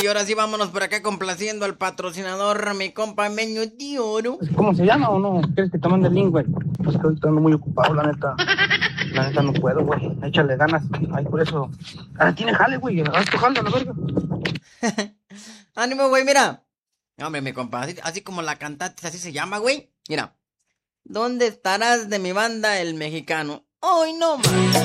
y ahora sí vámonos por acá complaciendo al patrocinador, mi compa Meño de Oro. ¿Cómo se llama o no? ¿Quieres que te mande el link, güey? Pues que ahorita ando muy ocupado, la neta. La neta no puedo, güey. Échale ganas. Ay, por eso. Ah, tiene jale, güey. Haz tu jale, a la verga. Ánimo, güey, mira. Hombre, mi compa, así como la cantaste, así se llama, güey. Mira. ¿Dónde estarás de mi banda el mexicano? Hoy no más.